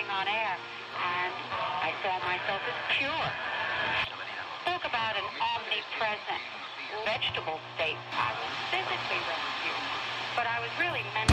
going on air, and I saw myself as pure. Talk about an omnipresent vegetable state. I was physically rescued, but I was really mentally